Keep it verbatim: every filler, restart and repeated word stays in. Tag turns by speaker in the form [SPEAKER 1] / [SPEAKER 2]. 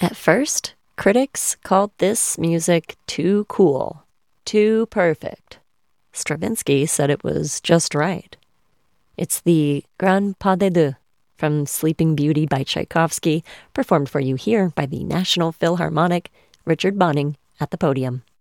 [SPEAKER 1] At first, critics called this music too cool, too perfect. Stravinsky said it was just right. It's the Grand Pas de Deux from Sleeping Beauty by Tchaikovsky, performed for you here by the National Philharmonic, Richard Bonning at the podium.